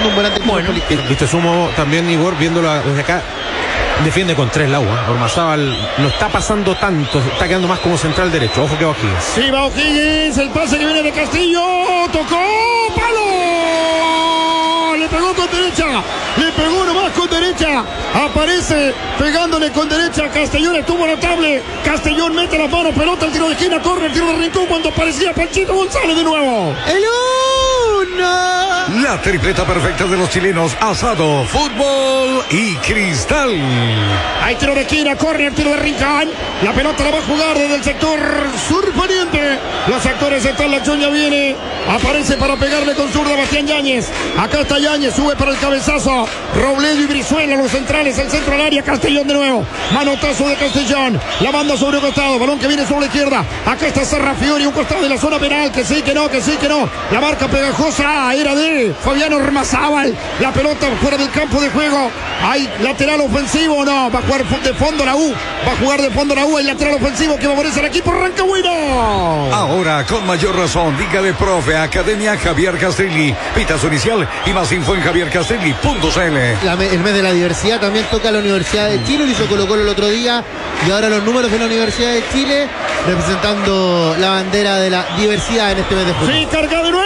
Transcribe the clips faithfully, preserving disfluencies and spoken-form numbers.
siendo un volante bueno, por izquierda. Y te sumo también, Igor, viéndolo desde acá, defiende con tres la U, ¿eh? Ormazábal no está pasando tanto, está quedando más como central derecho. Ojo que va O'Higgins. Sí, va O'Higgins, el pase que viene de Castillo, tocó, palo, le pegó con derecha, le pegó nomás con derecha, aparece pegándole con derecha, Castellón estuvo notable, Castellón mete las manos, pelota, el tiro de esquina, corre, el tiro de rincón cuando aparecía Panchito González de nuevo. ¡El uno! La tripleta perfecta de los chilenos: asado, fútbol y cristal. Hay tiro de esquina, corre el tiro de rincón, la pelota la va a jugar desde el sector sur poniente, los sectores están, la choña viene, aparece para pegarle con zurda Bastián Yáñez, acá está Yáñez, sube para el cabezazo, Robledo y Brizuela, los centrales, el centro al área, Castellón de nuevo, manotazo de Castellón, la banda sobre un costado, balón que viene sobre la izquierda, acá está Sarrafiori, un costado de la zona penal, que sí, que no, que sí, que no, la marca pegajosa era de Fabiano Ormazábal, la pelota fuera del campo de juego, hay lateral ofensivo, no, va a jugar de fondo la U, va a jugar de fondo la U, el lateral ofensivo que favorece al equipo rancagüino. Ahora, con mayor razón, dígale profe, Academia Javier Castrilli, pita su inicial y más info en javier castrilli punto c l. La, el mes de la diversidad también toca a la Universidad de Chile, lo hizo Colo Colo el otro día, y ahora los números de la Universidad de Chile representando la bandera de la diversidad en este mes de julio. Sí, carga de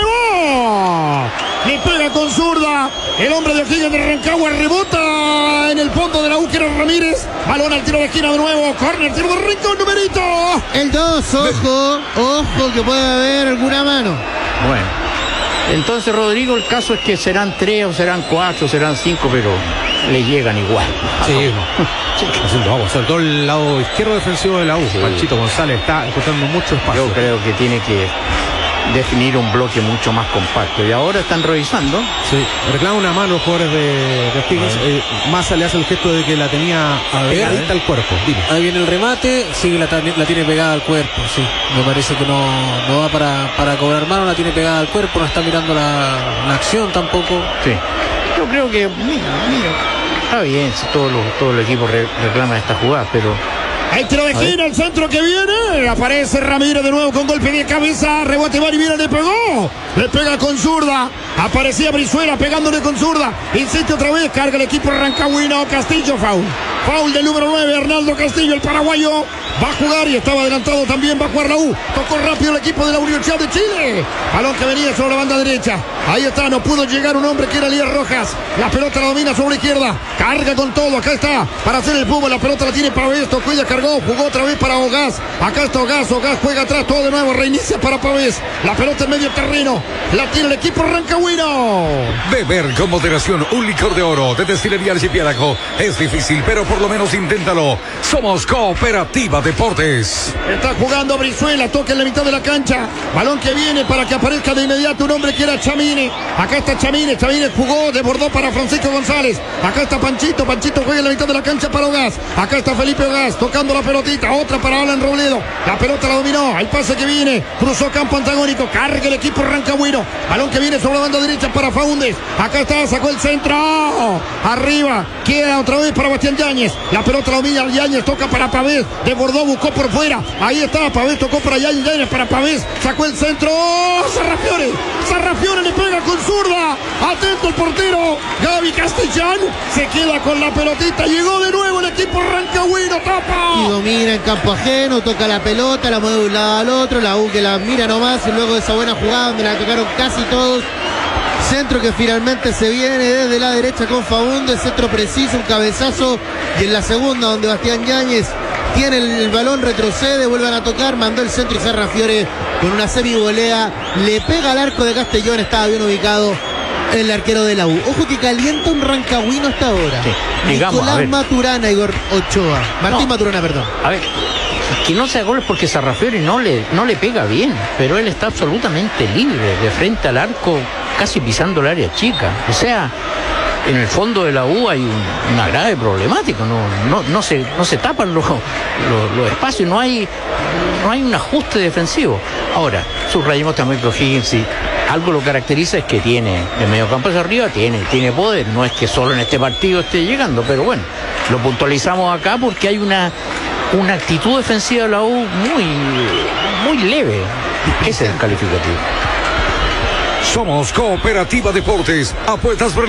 nuevo, le pega con zurda, el hombre de O'Higgins de Rancagua rebota en el fondo de la U, que era Ramírez, balón al tiro de esquina de nuevo, córner, tiro de rincón, numerito. El dos, ojo, ojo que puede haber alguna mano. Bueno, entonces, Rodrigo, el caso es que serán tres o serán cuatro, serán cinco, pero le llegan igual. Sí, haciendo agua, sobre todo el lado izquierdo defensivo de la U. Sí. Panchito González está encontrando mucho espacio. Yo creo que tiene que definir un bloque mucho más compacto, y ahora están revisando. Sí, reclama una mano los jugadores de, de O'Higgins. Eh, Massa le hace el gesto de que la tenía a ver, pegadita al cuerpo. Dime. Ahí viene el remate, sí, la, la tiene pegada al cuerpo, sí. Me parece que no, no va para, para cobrar mano, la tiene pegada al cuerpo, no está mirando la, la acción tampoco. Sí, yo creo que, mira, mira, está bien, si todo, lo, todo el equipo re, reclama esta jugada, pero... Hay tiro de esquina, el centro que viene, aparece Ramírez de nuevo con golpe de cabeza, rebote, va y viene, le pegó, le pega con zurda, aparecía Brizuela pegándole con zurda, insiste otra vez, carga el equipo rancagüino, Castillo, foul, foul del número nueve, Arnaldo Castillo, el paraguayo, va a jugar y estaba adelantado también, va a jugar la U, tocó rápido el equipo de la Universidad de Chile, balón que venía sobre la banda derecha, ahí está, no pudo llegar un hombre que era Elías Rojas, la pelota la domina sobre la izquierda, carga con todo, acá está, para hacer el fútbol, la pelota la tiene Pavés, tocó y la cargó, jugó otra vez para Ogaz, acá está Ogaz, Ogaz juega atrás, todo de nuevo, reinicia para Pavés, la pelota en medio terreno, la tiene el equipo rancagüino. Beber con moderación un licor de oro de Destilería Archipiélago es difícil, pero por lo menos inténtalo. Somos Cooperativa Deportes. Está jugando Brizuela, toca en la mitad de la cancha, balón que viene para que aparezca de inmediato un hombre que era Chamine, acá está Chamine, Chamine jugó, desbordó para Francisco González, acá está Panchito, Panchito juega en la mitad de la cancha para Ogaz, acá está Felipe Ogaz, tocando la pelotita, otra para Alan Robledo, la pelota la dominó, el pase que viene, cruzó campo antagónico, carga el equipo rancagüino, balón que viene sobre la banda derecha para Faúndez, acá está, sacó el centro, arriba, queda otra vez para Bastián Yáñez, la pelota la domina Yáñez, toca para Pavés, desbordó, buscó por fuera, ahí está, Pavés tocó para Yáñez, Yáñez para Pavés, sacó el centro, Sarrafiore, Sarrafiore le pega con zurda, atento el portero, Gaby Castellán, se queda con la pelotita, llegó de nuevo el equipo rancagüino, tapa. Y domina en campo ajeno, toca la pelota, la mueve de un lado al otro, la U que la mira nomás, y luego de esa buena jugada donde la tocaron casi todos, centro que finalmente se viene desde la derecha con Faúndez, centro preciso, un cabezazo, y en la segunda donde Bastián Yáñez tiene el, el balón, retrocede, vuelven a tocar, mandó el centro y Sarrafiore con una semivolea, le pega al arco de Castellón, estaba bien ubicado el arquero de la U. Ojo que calienta un rancagüino hasta ahora. Sí, digamos, Nicolás Maturana, Igor Ochoa. Martín no, Maturana, perdón. A ver, que no se goles porque Sarrafiori no le, no le pega bien, pero él está absolutamente libre, de frente al arco, casi pisando el área chica. O sea, en el fondo de la U hay un, una grave problemática, no, no, no, se, no se tapan los, los, los espacios, no hay, no hay un ajuste defensivo. Ahora, subrayamos también que O'Higgins, si algo lo caracteriza es que tiene, de medio campo hacia arriba, tiene, tiene poder, no es que solo en este partido esté llegando, pero bueno, lo puntualizamos acá porque hay una, una actitud defensiva de la U muy, muy leve. Ese es el calificativo. Somos Cooperativa Deportes, apuestas por